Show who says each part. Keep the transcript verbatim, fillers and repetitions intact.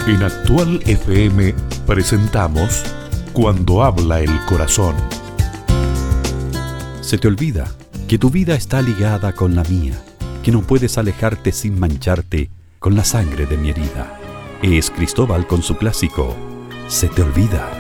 Speaker 1: En Actual F M presentamos Cuando habla el corazón.
Speaker 2: Se te olvida que tu vida está ligada con la mía, que no puedes alejarte sin mancharte con la sangre de mi herida. Es Cristóbal con su clásico Se te olvida.